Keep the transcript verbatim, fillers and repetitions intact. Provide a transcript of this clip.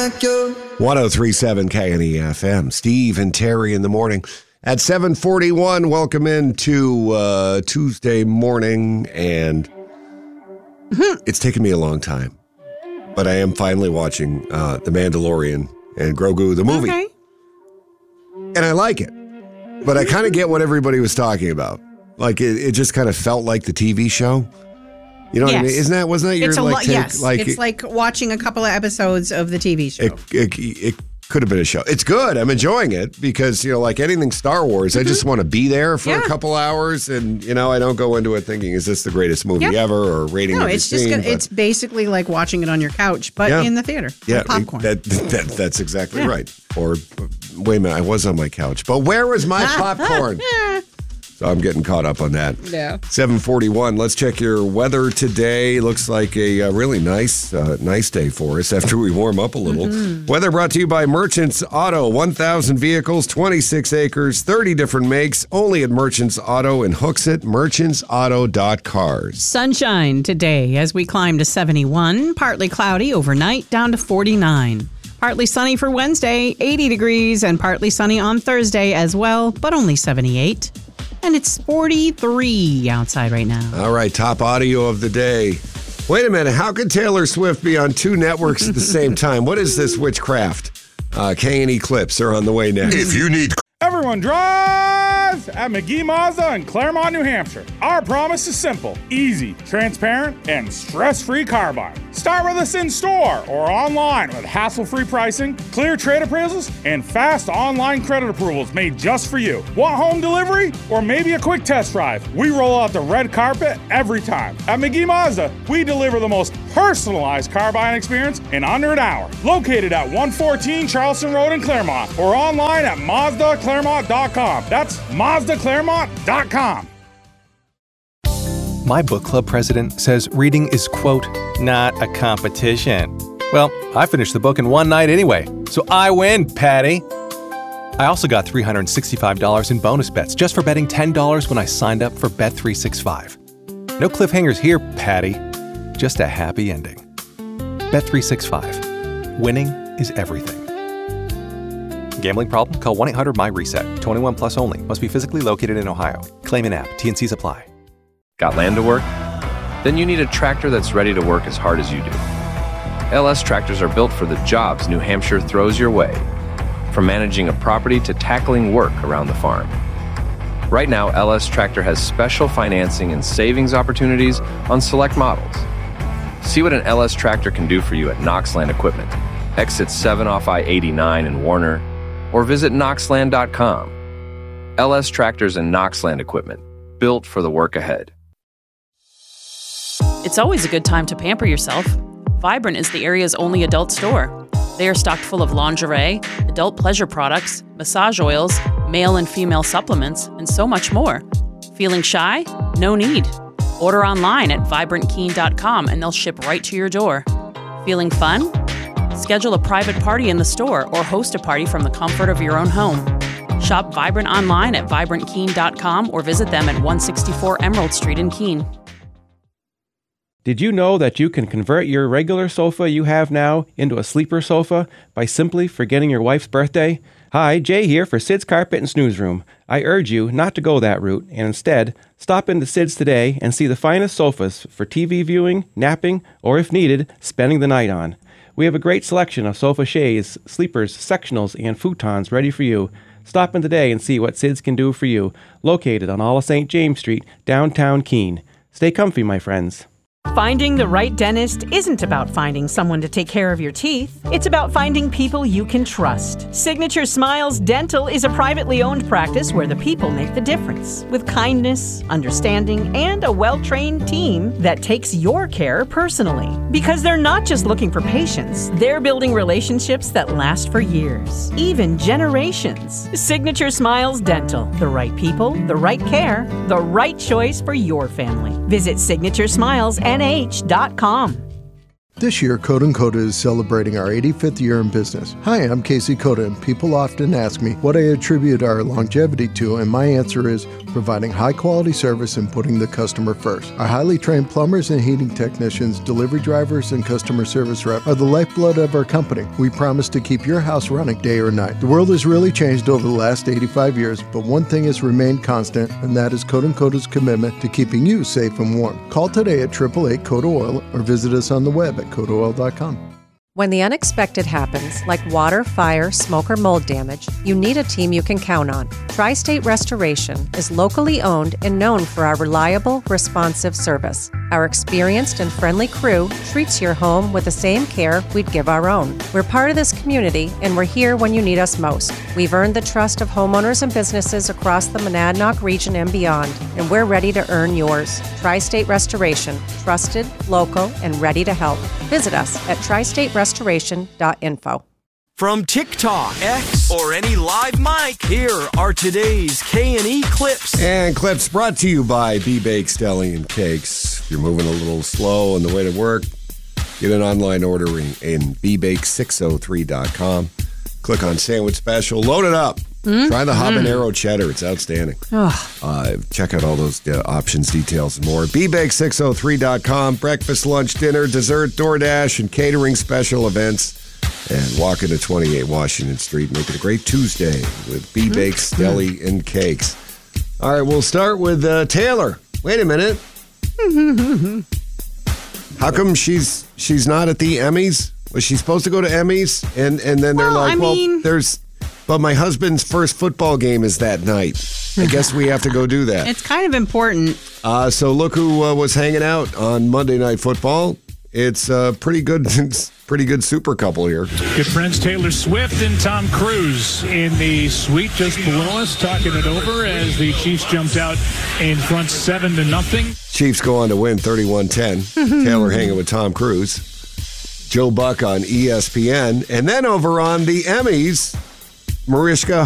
like you. one oh three point seven K N E F M. Steve and Terry in the morning. At seven forty-one, welcome into uh, Tuesday morning. And it's taken me a long time. But I am finally watching uh, The Mandalorian and Grogu, the movie. Okay. And I like it. But I kind of get what everybody was talking about. Like, it, it just kind of felt like the T V show. You know what Yes. I mean? Isn't that, wasn't that your, It's a like, lot. take? Yes, Like, it's it, like watching a couple of episodes of the T V show. it, it, it could have been a show. It's good. I'm enjoying it because, you know, like anything Star Wars, mm-hmm. I just want to be there for yeah. a couple hours. And, you know, I don't go into it thinking, is this the greatest movie Yep. ever or rating no, of the it's just scene? gonna, But- it's basically like watching it on your couch, but Yeah. in the theater. Yeah, with popcorn. That, that, that's exactly Yeah. right. Or, wait a minute, I was on my couch, but where was my popcorn? So I'm getting caught up on that. Yeah. seven forty-one. Let's check your weather today. Looks like a uh, really nice, uh, nice day for us after we warm up a little. Mm-hmm. Weather brought to you by Merchants Auto. one thousand vehicles, twenty-six acres, thirty different makes. Only at Merchants Auto in Hooksett. merchants auto dot cars. Sunshine today as we climb to seventy-one. Partly cloudy overnight, down to forty-nine. Partly sunny for Wednesday, eighty degrees, and partly sunny on Thursday as well, but only seventy-eight. And it's forty-three outside right now. All right, top audio of the day. Wait a minute, how could Taylor Swift be on two networks at the same time? What is this witchcraft? Uh, K and E clips are on the way next. If you need... Everyone drives at McGee Mazda in Claremont, New Hampshire. Our promise is simple, easy, transparent, and stress-free car buying. Start with us in store or online with hassle-free pricing, clear trade appraisals, and fast online credit approvals made just for you. Want home delivery or maybe a quick test drive? We roll out the red carpet every time. At McGee Mazda, we deliver the most personalized car buying experience in under an hour. Located at one fourteen Charleston Road in Claremont or online at Mazda Claremont dot com. That's Mazda Claremont dot com. My book club president says reading is, quote, not a competition. Well, I finished the book in one night anyway, so I win, Patty. I also got three hundred sixty-five dollars in bonus bets just for betting ten dollars when I signed up for Bet three sixty-five. No cliffhangers here, Patty. Just a happy ending. Bet three sixty-five. Winning is everything. Gambling problem? Call one eight hundred M Y reset. twenty-one plus only. Must be physically located in Ohio. Claim in app. T and Cs apply. Got land to work? Then you need a tractor that's ready to work as hard as you do. L S tractors are built for the jobs New Hampshire throws your way, from managing a property to tackling work around the farm. Right now, L S Tractor has special financing and savings opportunities on select models. See what an L S Tractor can do for you at Knoxland Equipment, exit seven off I eighty-nine in Warner, or visit knoxland dot com. L S Tractors and Knoxland Equipment, built for the work ahead. It's always a good time to pamper yourself. Vibrant is the area's only adult store. They are stocked full of lingerie, adult pleasure products, massage oils, male and female supplements, and so much more. Feeling shy? No need. Order online at vibrant keen dot com and they'll ship right to your door. Feeling fun? Schedule a private party in the store or host a party from the comfort of your own home. Shop Vibrant online at vibrant keen dot com or visit them at one sixty-four Emerald Street in Keene. Did you know that you can convert your regular sofa you have now into a sleeper sofa by simply forgetting your wife's birthday? Hi, Jay here for Sid's Carpet and Snooze Room. I urge you not to go that route and instead stop into Sid's today and see the finest sofas for T V viewing, napping, or if needed, spending the night on. We have a great selection of sofa shades, sleepers, sectionals, and futons ready for you. Stop in today and see what Sid's can do for you. Located on all of Saint James Street, downtown Keene. Stay comfy, my friends. Finding the right dentist isn't about finding someone to take care of your teeth. It's about finding people you can trust. Signature Smiles Dental is a privately owned practice where the people make the difference. With kindness, understanding, and a well-trained team that takes your care personally. Because they're not just looking for patients, they're building relationships that last for years, even generations. Signature Smiles Dental. The right people, the right care, the right choice for your family. Visit Signature Smiles N H dot com. This year, Coda and Coda is celebrating our eighty-fifth year in business. Hi, I'm Casey Coda, and people often ask me what I attribute our longevity to, and my answer is providing high-quality service and putting the customer first. Our highly trained plumbers and heating technicians, delivery drivers, and customer service rep are the lifeblood of our company. We promise to keep your house running day or night. The world has really changed over the last eighty-five years, but one thing has remained constant, and that is Coda and Coda's commitment to keeping you safe and warm. Call today at eight eight eight, CODA OIL or visit us on the web at coda oil dot com. When the unexpected happens, like water, fire, smoke, or mold damage, you need a team you can count on. Tri-State Restoration is locally owned and known for our reliable, responsive service. Our experienced and friendly crew treats your home with the same care we'd give our own. We're part of this community, and we're here when you need us most. We've earned the trust of homeowners and businesses across the Monadnock region and beyond, and we're ready to earn yours. Tri-State Restoration, trusted, local, and ready to help. Visit us at tri state restoration dot info. From TikTok, X, or any live mic, here are today's K and E clips. And clips brought to you by B-Bakes Deli and Cakes. If you're moving a little slow on the way to work, get an online ordering in b bake six oh three dot com. Click on Sandwich Special. Load it up. Mm-hmm. Try the habanero cheddar. It's outstanding. Oh. Uh, check out all those uh, options, details, and more. b bake six oh three dot com. Breakfast, lunch, dinner, dessert, DoorDash, and catering special events. And walk into twenty-eight Washington Street. Make it a great Tuesday with B-Bakes mm-hmm. Deli and Cakes. All right, we'll start with uh, Taylor. Wait a minute. How come she's she's not at the Emmys? Was she supposed to go to Emmys? And and then they're well, like, I well, mean, there's... But my husband's first football game is that night. I guess we have to go do that. It's kind of important. Uh, so look who uh, was hanging out on Monday Night Football. It's a pretty good, pretty good super couple here. Good friends Taylor Swift and Tom Cruise in the suite just below us, talking it over as the Chiefs jumped out in front seven to nothing. Chiefs go on to win thirty-one ten. Taylor hanging with Tom Cruise. Joe Buck on E S P N. And then over on the Emmys, Mariska